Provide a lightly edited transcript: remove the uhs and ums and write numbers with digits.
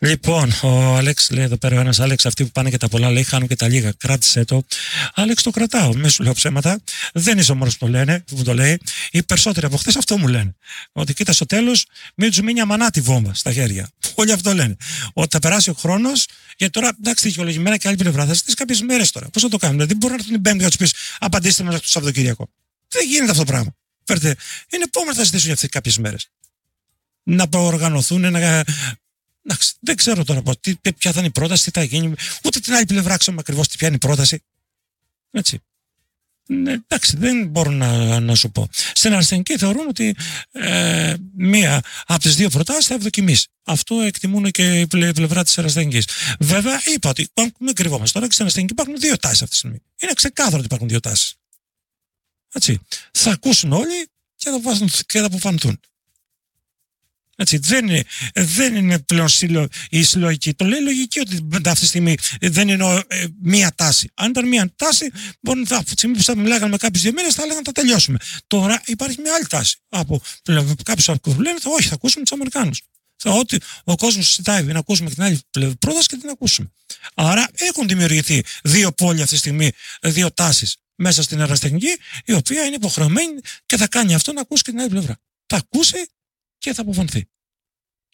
Λοιπόν, ο Άλεξ λέει εδώ πέρα, ο ένας Άλεξ, αυτοί που πάνε και τα πολλά λέει χάνουν και τα λίγα. Κράτησε το. Άλεξ, το κρατάω. Μην σου λέω ψέματα. Δεν είσαι ο μόνος που μου το λέει. Οι περισσότεροι από χθες αυτό μου λένε. Ότι κοίτα στο τέλος, μην του μείνει αμανάτη βόμβα στα χέρια. Όλοι αυτό λένε. Ότι θα περάσει ο χρόνος, γιατί τώρα εντάξει, δικαιολογημένα και άλλη πλευρά. Θα ζητήσει κάποιες μέρες τώρα. Πώς θα το κάνουμε? Δηλαδή, μπορεί να έρθουν την Πέμπτη να του πει απαντήστε μας το Σαββατοκύριακο. Δεν γίνεται αυτό το πράγμα. Φέρτε, είναι επόμενα θα ζητήσουν για αυτές κάποιες μέρες. Να προοργανωθούν, δεν ξέρω τώρα ποια θα είναι η πρόταση, τι θα γίνει. Ούτε την άλλη πλευρά ξέρουμε ακριβώς ποια είναι η πρόταση. Έτσι. Ναι, εντάξει, δεν μπορώ να σου πω. Στην αρσενική θεωρούν ότι μία από τις δύο προτάσεις θα ευδοκιμήσει. Αυτό εκτιμούν και η πλευρά της αρσενικής. Βέβαια, είπα ότι μην κρυβόμαστε τώρα και στην αρσενική υπάρχουν δύο τάσεις αυτή τη στιγμή. Είναι ξεκάθαρο ότι υπάρχουν δύο τάσεις. Έτσι. Θα ακούσουν όλοι και θα αποφανθούν. Έτσι, δεν είναι πλέον η συλλογική. Το λέει λογική ότι αυτή τη στιγμή δεν είναι μία τάση. Αν ήταν μία τάση, μπορεί να στιγμή που θα μιλάγαμε με κάποιες 2 μήνες, θα έλεγαν να τα τελειώσουμε. Τώρα υπάρχει μια άλλη τάση. Από κάποιους που λένε, όχι, θα ακούσουμε τους Αμερικάνους. Ότι ο κόσμος συζητάει να ακούσουμε και την άλλη πρόταση και την ακούσουμε. Άρα έχουν δημιουργηθεί δύο πόλοι αυτή τη στιγμή, δύο τάσεις μέσα στην αεραστεχνική, η οποία είναι υποχρεωμένη και θα κάνει αυτό να ακούσει και την άλλη πλευρά. Θα ακούσει και θα αποφανθεί.